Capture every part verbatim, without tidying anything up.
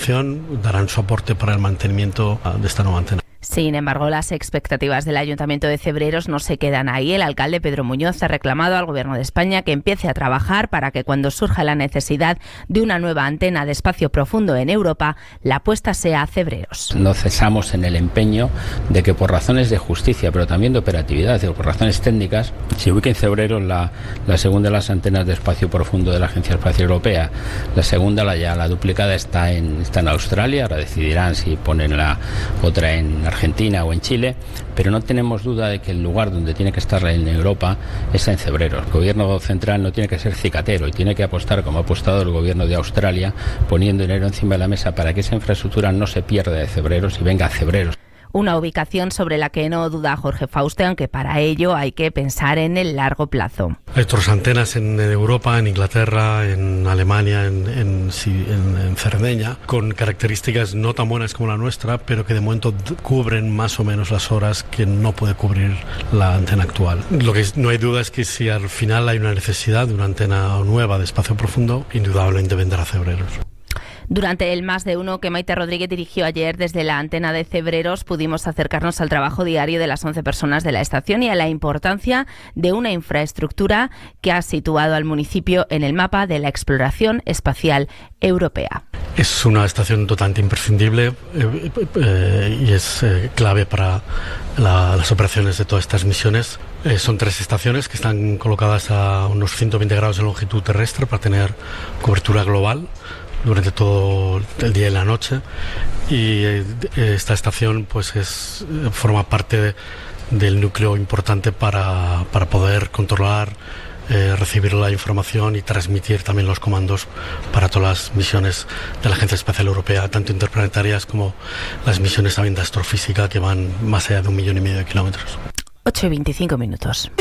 explotación darán soporte para el mantenimiento de esta nueva antena. Sin embargo, las expectativas del Ayuntamiento de Cebreros no se quedan ahí. El alcalde Pedro Muñoz ha reclamado al Gobierno de España que empiece a trabajar para que cuando surja la necesidad de una nueva antena de espacio profundo en Europa, la apuesta sea a Cebreros. No cesamos en el empeño de que por razones de justicia, pero también de operatividad, o por razones técnicas, se ubique en Cebreros la, la segunda de las antenas de espacio profundo de la Agencia Espacial Europea. La segunda, la ya la duplicada, está en, está en Australia. Ahora decidirán si ponen la otra en Argentina o en Chile, pero no tenemos duda de que el lugar donde tiene que estar en Europa es en Cebreros. El gobierno central no tiene que ser cicatero y tiene que apostar, como ha apostado el gobierno de Australia, poniendo dinero encima de la mesa para que esa infraestructura no se pierda de Cebreros y venga a Cebreros. Una ubicación sobre la que no duda Jorge Fauste, aunque para ello hay que pensar en el largo plazo. Hay otras antenas en Europa, en Inglaterra, en Alemania, en, en, en, en Cerdeña, con características no tan buenas como la nuestra, pero que de momento cubren más o menos las horas que no puede cubrir la antena actual. Lo que no hay duda es que si al final hay una necesidad de una antena nueva de espacio profundo, indudablemente vendrá a Cebreros. Durante el Más de Uno que Maite Rodríguez dirigió ayer desde la antena de Cebreros, pudimos acercarnos al trabajo diario de las once personas de la estación y a la importancia de una infraestructura que ha situado al municipio en el mapa de la exploración espacial europea. Es una estación totalmente imprescindible eh, eh, y es eh, clave para la, las operaciones de todas estas misiones. Eh, son tres estaciones que están colocadas a unos ciento veinte grados de longitud terrestre para tener cobertura global durante todo el día y la noche, y eh, esta estación pues es forma parte de, del núcleo importante para, para poder controlar, eh, recibir la información y transmitir también los comandos para todas las misiones de la Agencia Espacial Europea, tanto interplanetarias como las misiones también de astrofísica, que van más allá de un millón y medio de kilómetros. ocho y veinticinco minutos.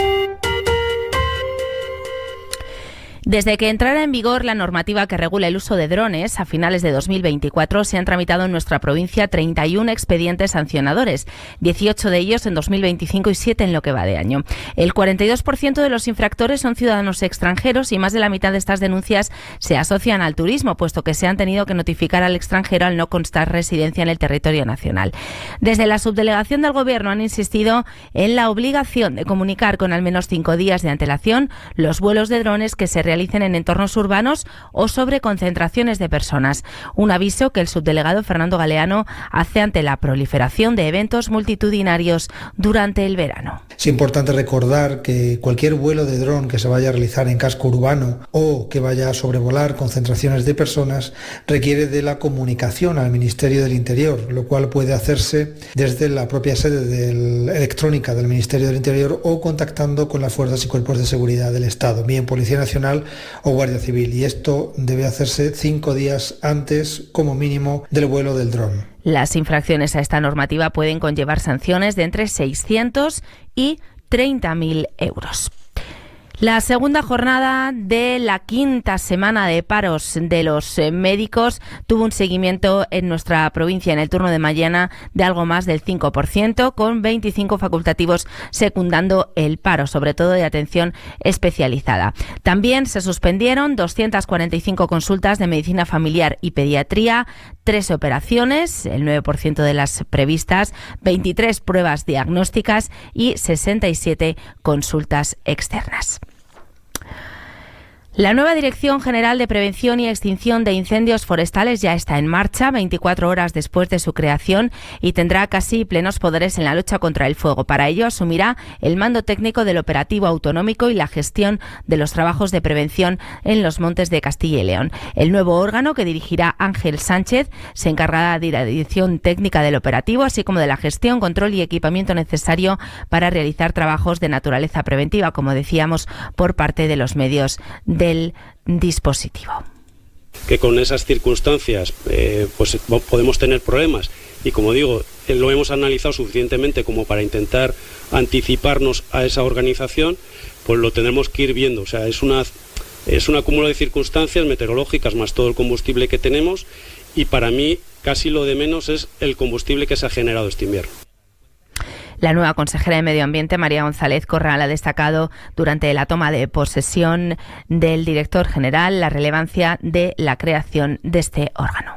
Desde que entrara en vigor la normativa que regula el uso de drones, a finales de dos mil veinticuatro se han tramitado en nuestra provincia treinta y uno expedientes sancionadores, dieciocho de ellos en dos mil veinticinco y siete en lo que va de año. El cuarenta y dos por ciento de los infractores son ciudadanos extranjeros y más de la mitad de estas denuncias se asocian al turismo, puesto que se han tenido que notificar al extranjero al no constar residencia en el territorio nacional. Desde la subdelegación del Gobierno han insistido en la obligación de comunicar con al menos cinco días de antelación los vuelos de drones que se realicen en entornos urbanos o sobre concentraciones de personas. Un aviso que el subdelegado Fernando Galeano hace ante la proliferación de eventos multitudinarios durante el verano. Es importante recordar que cualquier vuelo de dron que se vaya a realizar en casco urbano o que vaya a sobrevolar concentraciones de personas requiere de la comunicación al Ministerio del Interior, lo cual puede hacerse desde la propia sede del, electrónica del Ministerio del Interior o contactando con las fuerzas y cuerpos de seguridad del Estado, bien Policía Nacional o Guardia Civil, y esto debe hacerse cinco días antes como mínimo del vuelo del dron. Las infracciones a esta normativa pueden conllevar sanciones de entre seiscientos y treinta mil euros. La segunda jornada de la quinta semana de paros de los médicos tuvo un seguimiento en nuestra provincia en el turno de mañana de algo más del cinco por ciento, con veinticinco facultativos secundando el paro, sobre todo de atención especializada. También se suspendieron doscientas cuarenta y cinco consultas de medicina familiar y pediatría, tres operaciones, el nueve por ciento de las previstas, veintitrés pruebas diagnósticas y sesenta y siete consultas externas. La nueva Dirección General de Prevención y Extinción de Incendios Forestales ya está en marcha veinticuatro horas después de su creación y tendrá casi plenos poderes en la lucha contra el fuego. Para ello asumirá el mando técnico del operativo autonómico y la gestión de los trabajos de prevención en los montes de Castilla y León. El nuevo órgano que dirigirá Ángel Sánchez se encargará de la dirección técnica del operativo, así como de la gestión, control y equipamiento necesario para realizar trabajos de naturaleza preventiva, como decíamos, por parte de los medios de del dispositivo. Que con esas circunstancias eh, pues podemos tener problemas y, como digo, lo hemos analizado suficientemente como para intentar anticiparnos a esa organización, pues lo tendremos que ir viendo. O sea, es una es un acúmulo de circunstancias meteorológicas más todo el combustible que tenemos, y para mí casi lo de menos es el combustible que se ha generado este invierno. La nueva consejera de Medio Ambiente, María González Corral, ha destacado durante la toma de posesión del director general la relevancia de la creación de este órgano.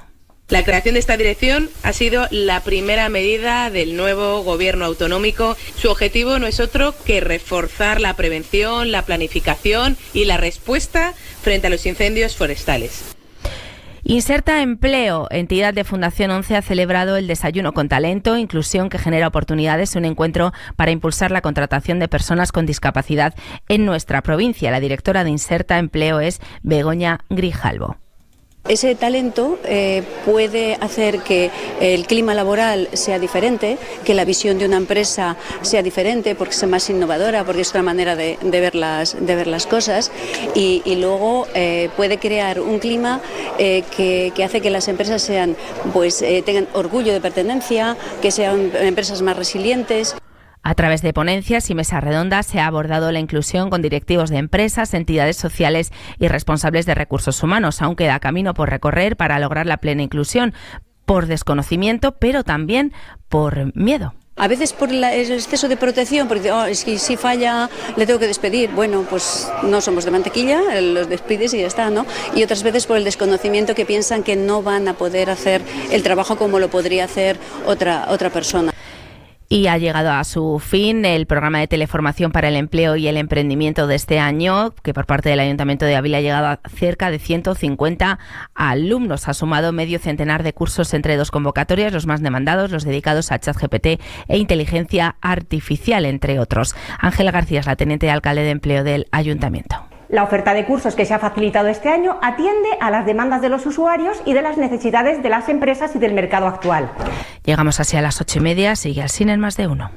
La creación de esta dirección ha sido la primera medida del nuevo gobierno autonómico. Su objetivo no es otro que reforzar la prevención, la planificación y la respuesta frente a los incendios forestales. Inserta Empleo, entidad de Fundación once, ha celebrado el Desayuno con Talento, inclusión que genera oportunidades, un encuentro para impulsar la contratación de personas con discapacidad en nuestra provincia. La directora de Inserta Empleo es Begoña Grijalvo. Ese talento eh, puede hacer que el clima laboral sea diferente, que la visión de una empresa sea diferente porque sea más innovadora, porque es otra manera de, de, ver, las, de ver las cosas y, y luego eh, puede crear un clima eh, que, que hace que las empresas sean, pues, eh, tengan orgullo de pertenencia, que sean empresas más resilientes. A través de ponencias y mesas redondas se ha abordado la inclusión con directivos de empresas, entidades sociales y responsables de recursos humanos. Aún queda camino por recorrer para lograr la plena inclusión, por desconocimiento, pero también por miedo. A veces por la, el exceso de protección, porque oh, es que si falla le tengo que despedir. Bueno, pues no somos de mantequilla, los despides y ya está, ¿no? Y otras veces por el desconocimiento que piensan que no van a poder hacer el trabajo como lo podría hacer otra, otra persona. Y ha llegado a su fin el programa de teleformación para el empleo y el emprendimiento de este año, que por parte del Ayuntamiento de Ávila ha llegado a cerca de ciento cincuenta alumnos. Ha sumado medio centenar de cursos entre dos convocatorias, los más demandados, los dedicados a ChatGPT e inteligencia artificial, entre otros. Ángela García es la teniente de alcalde de empleo del Ayuntamiento. La oferta de cursos que se ha facilitado este año atiende a las demandas de los usuarios y de las necesidades de las empresas y del mercado actual. Llegamos así a las ocho y media, sigue al cine en Más de Uno.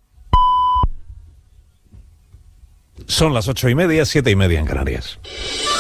Son las ocho y media, siete y media en Canarias.